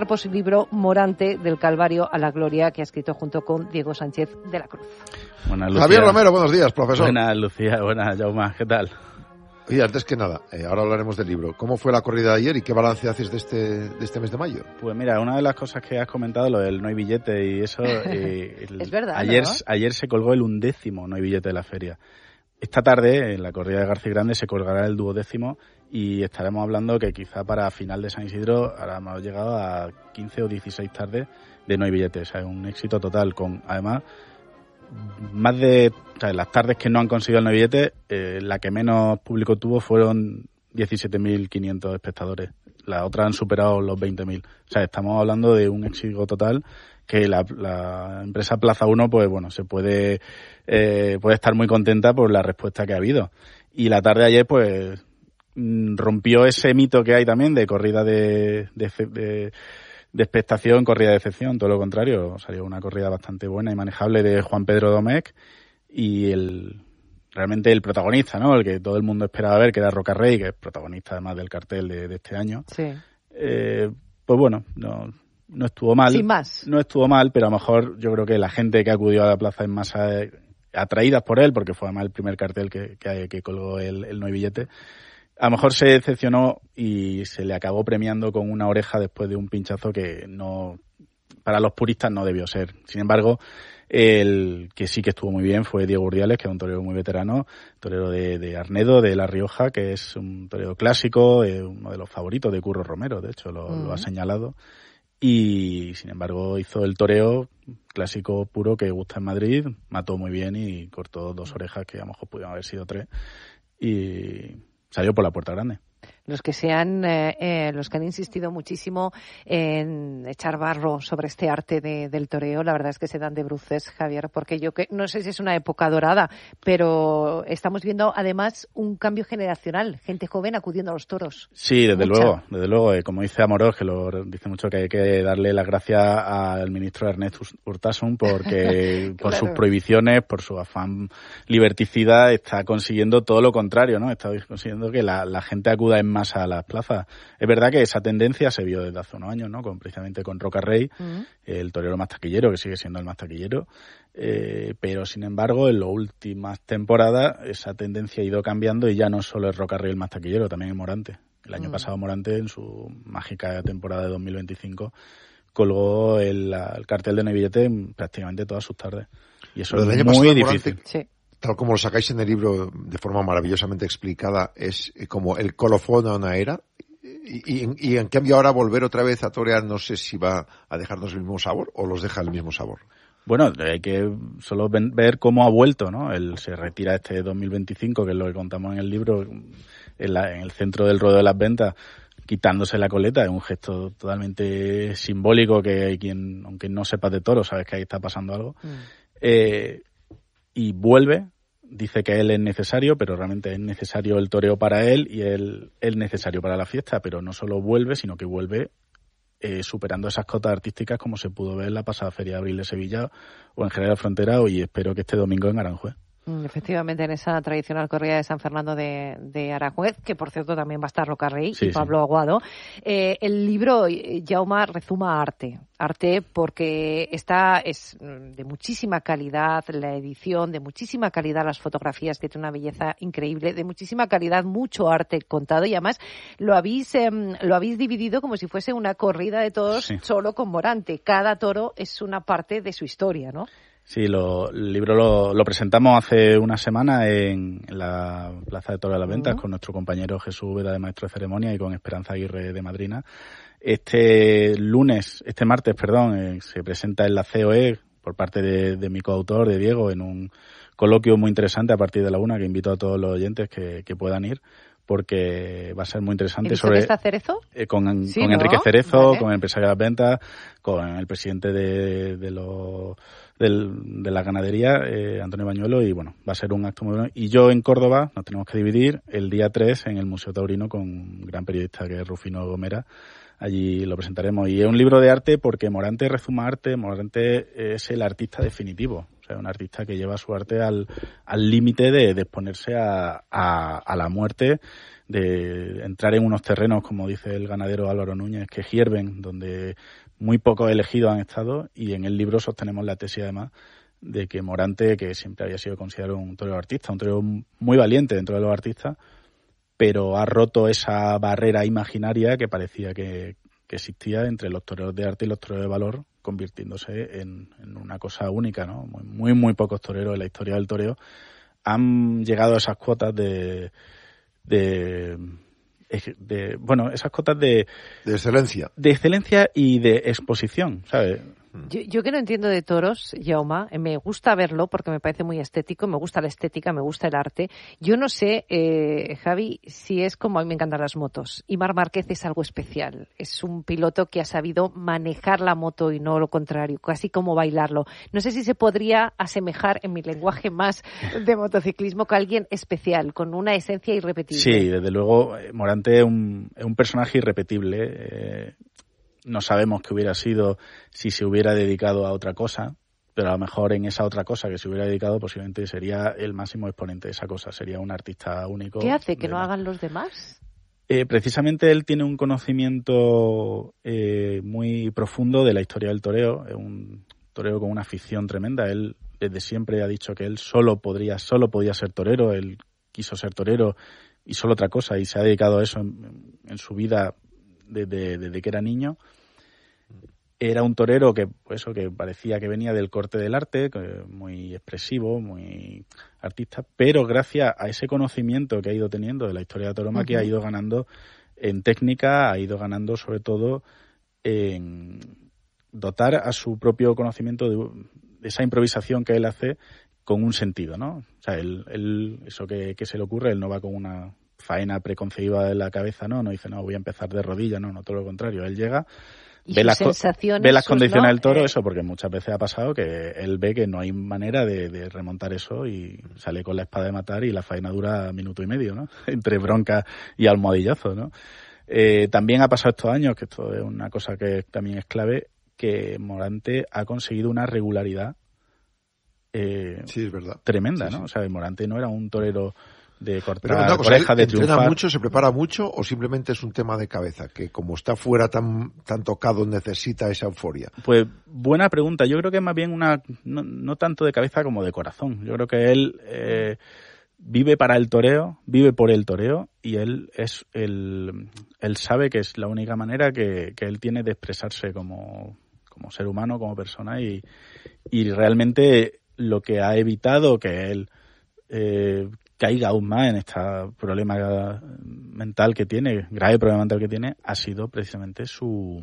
libro Morante, del Calvario a la Gloria, que ha escrito junto con Diego Sánchez de la Cruz. Buenas, Javier Romero, buenos días, profesor. Buenas, Lucía, buenas, Jaume, ¿qué tal? Y antes que nada, eh, ahora hablaremos del libro. ¿Cómo fue la corrida de ayer y qué balance haces de este, de este mes de mayo? Pues mira, una de las cosas que has comentado, lo del no hay billete y eso... Eh, el, es verdad, ayer, ¿no? ayer se colgó el undécimo no hay billete de la feria. Esta tarde, en la corrida de García Grande, se colgará el duodécimo y estaremos hablando que quizá para final de San Isidro ahora hemos llegado a quince o dieciséis tardes de no hay billete. O sea, un éxito total con, además... Más de o sea, las tardes que no han conseguido el no billete, eh, la que menos público tuvo fueron diecisiete mil quinientos espectadores. Las otras han superado los veinte mil. O sea, estamos hablando de un éxito total que la, la empresa Plaza uno, pues bueno, se puede eh, puede estar muy contenta por la respuesta que ha habido. Y la tarde de ayer, pues rompió ese mito que hay también de corrida de, de, de de expectación, corrida de excepción, todo lo contrario, salió una corrida bastante buena y manejable de Juan Pedro Domecq y el realmente el protagonista, ¿no? El que todo el mundo esperaba ver, que era Roca Rey, que es protagonista además del cartel de, de este año. Sí. Eh, pues bueno, no, no estuvo mal. Sin más. No estuvo mal, pero a lo mejor yo creo que la gente que acudió a la plaza en masa, atraídas por él, porque fue además el primer cartel que, que, que colgó el, el no hay billete, a lo mejor se decepcionó y se le acabó premiando con una oreja después de un pinchazo que no, para los puristas no debió ser. Sin embargo, el que sí que estuvo muy bien fue Diego Urdiales, que es un torero muy veterano, torero de, de Arnedo, de La Rioja, que es un torero clásico, eh, uno de los favoritos de Curro Romero, de hecho lo, uh-huh. lo ha señalado. Y sin embargo hizo el toreo clásico puro que gusta en Madrid, mató muy bien y cortó dos orejas que a lo mejor pudieron haber sido tres. Y salió por la puerta grande. Los que se han, eh, eh, los que han insistido muchísimo en echar barro sobre este arte de, del toreo, la verdad es que se dan de bruces, Javier, porque yo que no sé si es una época dorada, pero estamos viendo además un cambio generacional, gente joven acudiendo a los toros. Sí, desde Mucha. luego, desde luego, eh, como dice Amorós, que lo dice mucho, que hay que darle las gracias al ministro Ernest Urtasun porque por claro. sus prohibiciones, por su afán liberticida, está consiguiendo todo lo contrario, ¿no? Está consiguiendo que la, la gente acuda en más a las plazas. Es verdad que esa tendencia se vio desde hace unos años, ¿no? Con, precisamente con Roca Rey, uh-huh. el torero más taquillero, que sigue siendo el más taquillero, eh, pero sin embargo en las últimas temporadas esa tendencia ha ido cambiando y ya no solo es Roca Rey el más taquillero, también es Morante. El año uh-huh. pasado Morante, en su mágica temporada de dos mil veinticinco, colgó el, el cartel de no hay billete en prácticamente todas sus tardes. Y eso es muy difícil. Morante, sí. Tal como lo sacáis en el libro de forma maravillosamente explicada, es como el colofón a una era. Y, y, y en cambio ahora volver otra vez a torear, no sé si va a dejarnos el mismo sabor o los deja el mismo sabor. Bueno, hay que solo ver cómo ha vuelto, ¿no? Él se retira este dos mil veinticinco, que es lo que contamos en el libro, en, la, en el centro del ruedo de las ventas, quitándose la coleta. Es un gesto totalmente simbólico que quien, aunque no sepas de toro, sabes que ahí está pasando algo. Mm. Eh, y vuelve, dice que él es necesario, pero realmente es necesario el toreo para él y él es necesario para la fiesta, pero no solo vuelve, sino que vuelve eh, superando esas cotas artísticas como se pudo ver en la pasada Feria de Abril de Sevilla o en General Frontera, y espero que este domingo en Aranjuez. Efectivamente, en esa tradicional corrida de San Fernando de, de Aranjuez, que por cierto también va a estar Roca Rey sí, y Pablo sí. Aguado. Eh, el libro, Jaume, rezuma arte. Arte porque está, es de muchísima calidad la edición, de muchísima calidad las fotografías, que tiene una belleza increíble, de muchísima calidad, mucho arte contado, y además lo habéis, eh, lo habéis dividido como si fuese una corrida de toros sí. solo con Morante. Cada toro es una parte de su historia, ¿no? Sí, lo, el libro lo, lo presentamos hace una semana en, en la Plaza de Toros de las Ventas uh-huh. con nuestro compañero Jesús Veda de Maestro de Ceremonia y con Esperanza Aguirre de madrina. Este lunes, este martes, perdón, eh, se presenta en la C O E por parte de, de mi coautor, de Diego, en un coloquio muy interesante a partir de la una, que invito a todos los oyentes que, que puedan ir, porque va a ser muy interesante. sobre está Cerezo? Eh, con sí, con ¿no? Enrique Cerezo, vale. con el empresario de las ventas, con el presidente de, de los del, de la ganadería, eh, Antonio Bañuelo, y bueno, va a ser un acto muy bueno. Y yo en Córdoba nos tenemos que dividir el día tres en el Museo Taurino con un gran periodista que es Rufino Gomera. Allí lo presentaremos. Y es un libro de arte porque Morante rezuma arte. Morante es el artista definitivo. O sea, un artista que lleva su arte al al límite de, de exponerse a, a, a la muerte, de entrar en unos terrenos, como dice el ganadero Álvaro Núñez, que hierven, donde muy pocos elegidos han estado, y en el libro sostenemos la tesis además de que Morante, que siempre había sido considerado un torero artista, un torero muy valiente dentro de los artistas, pero ha roto esa barrera imaginaria que parecía que, que existía entre los toreros de arte y los toreros de valor, convirtiéndose en, en una cosa única, ¿no? Muy, muy, muy pocos toreros en la historia del toreo han llegado a esas cuotas de... de de bueno, esas cotas de... De excelencia. De excelencia y de exposición, ¿sabes? Yo, yo que no entiendo de toros, Jaume, me gusta verlo porque me parece muy estético, me gusta la estética, me gusta el arte. Yo no sé, eh, Javi, si es como a mí me encantan las motos. Y Marc Márquez es algo especial. Es un piloto que ha sabido manejar la moto y no lo contrario, casi como bailarlo. No sé si se podría asemejar en mi lenguaje más de motociclismo que alguien especial, con una esencia irrepetible. Sí, desde luego, Morante es un, es un personaje irrepetible. Eh, No sabemos qué hubiera sido si se hubiera dedicado a otra cosa, pero a lo mejor en esa otra cosa que se hubiera dedicado posiblemente sería el máximo exponente de esa cosa, sería un artista único. ¿Qué hace? ¿Que no la... hagan los demás? Eh, precisamente él tiene un conocimiento eh, muy profundo de la historia del toreo, es un torero con una afición tremenda. Él desde siempre ha dicho que él solo podría, solo podía ser torero, él quiso ser torero y solo otra cosa, y se ha dedicado a eso en, en su vida desde, desde que era niño. Era un torero que, pues eso, que parecía que venía del corte del arte, que muy expresivo, muy artista, pero gracias a ese conocimiento que ha ido teniendo de la historia de la tauromaquia, uh-huh. ha ido ganando en técnica, ha ido ganando sobre todo en dotar a su propio conocimiento de, de esa improvisación que él hace con un sentido, ¿no? O sea, él, él eso que, que se le ocurre, él no va con una faena preconcebida en la cabeza, no, no dice, no, voy a empezar de rodillas, no, no, todo lo contrario, él llega, ve las, ve las condiciones ¿no? del toro, eh... eso, porque muchas veces ha pasado que él ve que no hay manera de, de remontar eso y sale con la espada de matar y la faena dura minuto y medio, ¿no? Entre bronca y almohadillazo, ¿no? Eh, también ha pasado estos años, que esto es una cosa que también es clave, que Morante ha conseguido una regularidad eh, sí, es verdad. tremenda, sí, ¿no? sí. O sea, Morante no era un torero de cortar Pero cosa, orejas, de ¿entrena triunfar. mucho, se prepara mucho o simplemente es un tema de cabeza? Que como está fuera tan, tan tocado necesita esa euforia. Pues buena pregunta. Yo creo que es más bien una, no, no tanto de cabeza como de corazón. Yo creo que él eh, vive para el toreo, vive por el toreo y él es el, él sabe que es la única manera que, que él tiene de expresarse como, como ser humano, como persona y, y realmente lo que ha evitado que él eh, caiga aún más en este problema mental que tiene, grave problema mental que tiene, ha sido precisamente su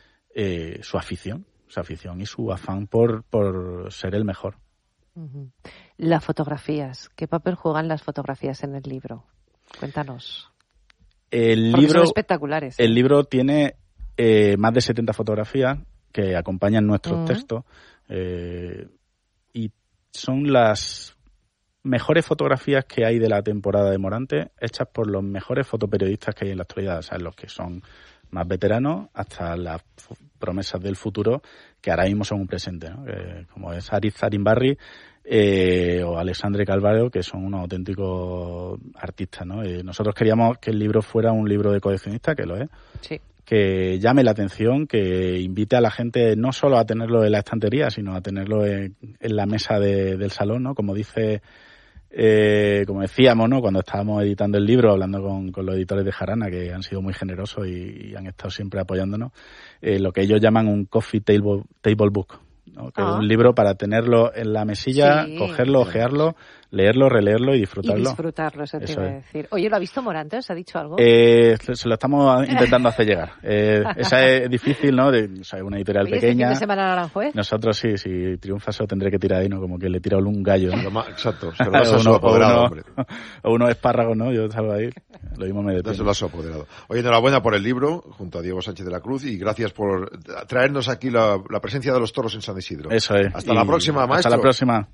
eh, su afición, su afición y su afán por, por ser el mejor. Uh-huh. Las fotografías, ¿qué papel juegan las fotografías en el libro? Cuéntanos. El Porque libro, son espectaculares. ¿eh? El libro tiene eh, más de setenta fotografías que acompañan nuestros uh-huh. textos eh, y son las mejores fotografías que hay de la temporada de Morante, hechas por los mejores fotoperiodistas que hay en la actualidad, o sea, los que son más veteranos hasta las f- promesas del futuro que ahora mismo son un presente, ¿no? Eh, como es Ariz Zarimbarri eh, o Alexandre Calvario, que son unos auténticos artistas, ¿no? Eh, nosotros queríamos que el libro fuera un libro de coleccionista, que lo es, sí. que llame la atención, que invite a la gente no solo a tenerlo en la estantería, sino a tenerlo en, en la mesa de, del salón, ¿no? Como dice... Eh, como decíamos, ¿no? Cuando estábamos editando el libro, hablando con, con los editores de Jarana, que han sido muy generosos y, y han estado siempre apoyándonos, eh, lo que ellos llaman un coffee table, table book, ¿no? Que ah. es un libro para tenerlo en la mesilla, sí. cogerlo, ojearlo, leerlo, releerlo y disfrutarlo. Y disfrutarlo, eso te eso iba a decir. Oye, ¿lo ha visto Morante? ¿Os ha dicho algo? Eh, se lo estamos intentando hacer llegar. Eh, esa es difícil, ¿no? De, o sea, una editorial Oye, pequeña. ¿este fin de semana Naranjuez? Nosotros sí, si triunfa se lo tendré que tirar ahí, ¿no? Como que le tira un gallo, ¿no? Más, exacto, se lo das a su apoderado, hombre. O unos espárragos, ¿no? Yo salgo ahí, lo mismo me detiene. Dáselo a su apoderado. Oye, enhorabuena por el libro, junto a Diego Sánchez de la Cruz, y gracias por traernos aquí la, la presencia de los toros en San Isidro. Eso es. Hasta y la próxima, maestro. Hasta la próxima.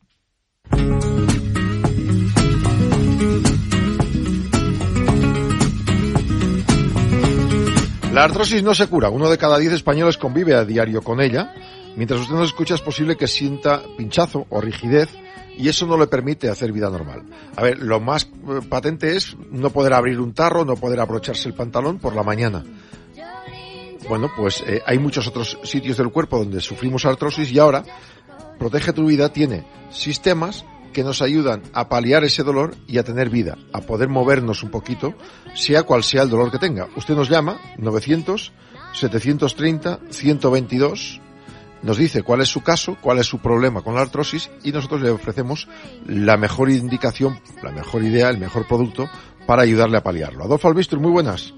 La artrosis no se cura. Uno de cada diez españoles convive a diario con ella. Mientras usted nos escucha es posible que sienta pinchazo o rigidez y eso no le permite hacer vida normal. A ver, lo más eh, patente es no poder abrir un tarro, no poder abrocharse el pantalón por la mañana. bueno, pues eh, hay muchos otros sitios del cuerpo donde sufrimos artrosis y ahora Protege tu Vida tiene sistemas que nos ayudan a paliar ese dolor y a tener vida, a poder movernos un poquito, sea cual sea el dolor que tenga. Usted nos llama, novecientos, setecientos treinta, ciento veintidós, nos dice cuál es su caso, cuál es su problema con la artrosis y nosotros le ofrecemos la mejor indicación, la mejor idea, el mejor producto para ayudarle a paliarlo. Adolfo Albistur, muy buenas.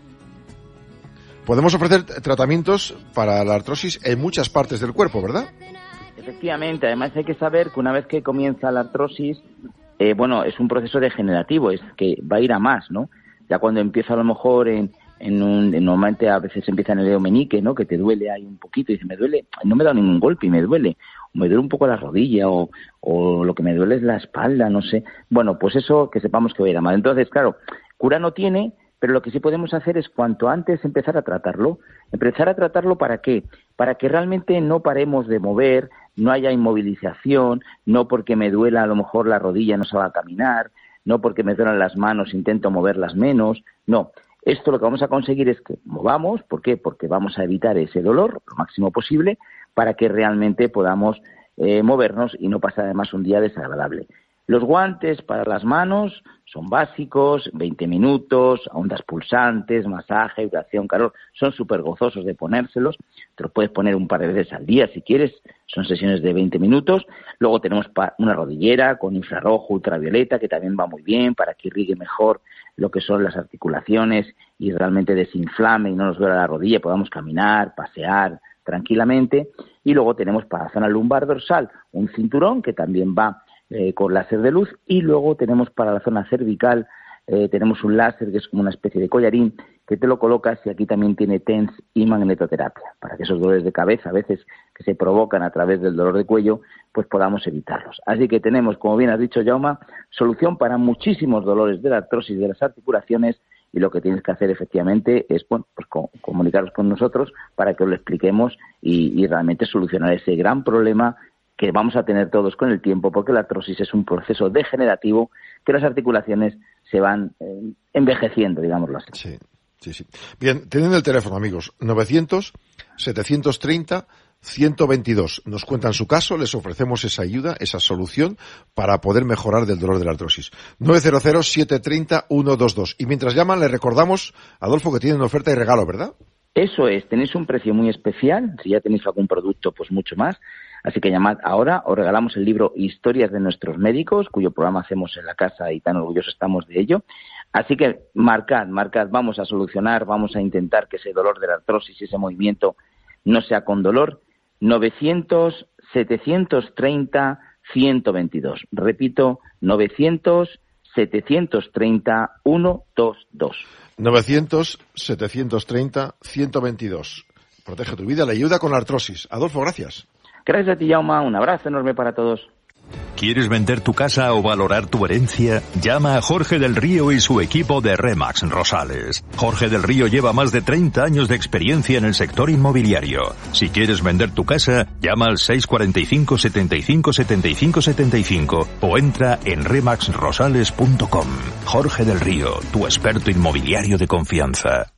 Podemos ofrecer tratamientos para la artrosis en muchas partes del cuerpo, ¿verdad? Efectivamente, además hay que saber que una vez que comienza la artrosis, eh, bueno, es un proceso degenerativo, es que va a ir a más, ¿no? Ya cuando empieza a lo mejor en, en un, en, normalmente a veces empieza en el dedo meñique, ¿no? Que te duele ahí un poquito, y dice, me duele, no me da ningún golpe y me duele, o me duele un poco la rodilla, o, o lo que me duele es la espalda, no sé. Bueno, pues eso que sepamos que va a ir a más. Entonces, claro, cura no tiene, pero lo que sí podemos hacer es cuanto antes empezar a tratarlo. ¿Empezar a tratarlo para qué? Para que realmente no paremos de mover, no haya inmovilización, no porque me duela a lo mejor la rodilla no salga a caminar, no porque me duelan las manos intento moverlas menos, no. Esto lo que vamos a conseguir es que movamos, ¿por qué? Porque vamos a evitar ese dolor lo máximo posible para que realmente podamos eh, movernos y no pasar además un día desagradable. Los guantes para las manos son básicos, veinte minutos, ondas pulsantes, masaje, vibración, calor, son súper gozosos de ponérselos, te los puedes poner un par de veces al día si quieres, son sesiones de veinte minutos. Luego tenemos una rodillera con infrarrojo, ultravioleta, que también va muy bien para que irrigue mejor lo que son las articulaciones y realmente desinflame y no nos duela la rodilla, podamos caminar, pasear tranquilamente. Y luego tenemos para la zona lumbar dorsal un cinturón que también va Eh, con láser de luz, y luego tenemos para la zona cervical eh, tenemos un láser que es como una especie de collarín que te lo colocas, y aquí también tiene T E N S y magnetoterapia para que esos dolores de cabeza a veces que se provocan a través del dolor de cuello pues podamos evitarlos. Así que tenemos, como bien has dicho, Jaume, solución para muchísimos dolores de la artrosis de las articulaciones, y lo que tienes que hacer efectivamente es bueno, pues co- comunicaros con nosotros para que os lo expliquemos y, y realmente solucionar ese gran problema que vamos a tener todos con el tiempo, porque la artrosis es un proceso degenerativo que las articulaciones se van eh, envejeciendo, digámoslo así. Sí, sí, sí. Bien, tienen el teléfono, amigos, novecientos, setecientos treinta, ciento veintidós. Nos cuentan su caso, les ofrecemos esa ayuda, esa solución para poder mejorar del dolor de la artrosis. nueve cero cero, siete tres cero, uno dos dos. Y mientras llaman, les recordamos, Adolfo, que tienen oferta y regalo, ¿verdad? Eso es, tenéis un precio muy especial, si ya tenéis algún producto, pues mucho más. Así que llamad ahora, os regalamos el libro Historias de nuestros médicos, cuyo programa hacemos en la casa y tan orgullosos estamos de ello. Así que marcad, marcad, vamos a solucionar, vamos a intentar que ese dolor de la artrosis y ese movimiento no sea con dolor. novecientos, setecientos treinta, ciento veintidós. Repito, novecientos, setecientos treinta, ciento veintidós. novecientos, setecientos treinta, ciento veintidós. Protege tu vida, le ayuda con la artrosis. Adolfo, gracias. Gracias a ti, Jaume. Un abrazo enorme para todos. ¿Quieres vender tu casa o valorar tu herencia? Llama a Jorge del Río y su equipo de Remax Rosales. Jorge del Río lleva más de treinta años de experiencia en el sector inmobiliario. Si quieres vender tu casa, llama al seis cuatro cinco, setenta y cinco, setenta y cinco, setenta y cinco o entra en remax rosales punto com. Jorge del Río, tu experto inmobiliario de confianza.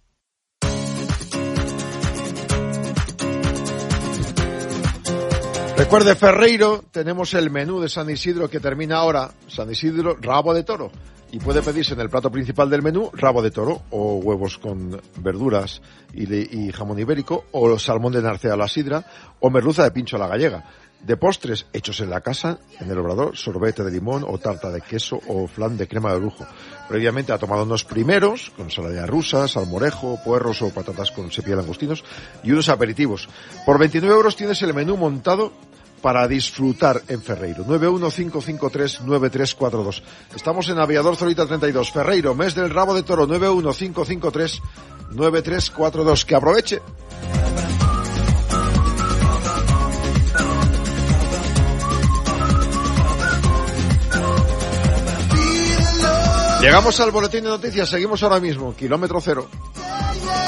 Recuerde, Ferreiro, tenemos el menú de San Isidro que termina ahora. San Isidro, rabo de toro. Y puede pedirse en el plato principal del menú rabo de toro o huevos con verduras y, le, y jamón ibérico, o salmón de narcea a la sidra, o merluza de pincho a la gallega. De postres hechos en la casa, en el obrador, sorbete de limón o tarta de queso o flan de crema de lujo. Previamente ha tomado unos primeros, con ensalada rusa, salmorejo, puerros o patatas con sepia y langostinos, y unos aperitivos. Por veintinueve euros tienes el menú montado para disfrutar en Ferreiro. nueve uno cinco cinco tres, nueve tres cuatro dos. Estamos en Aviador Zorita treinta y dos. Ferreiro, mes del rabo de toro, nueve uno cinco cinco tres, nueve tres cuatro dos. Que aproveche. Llegamos al boletín de noticias, seguimos ahora mismo, kilómetro cero.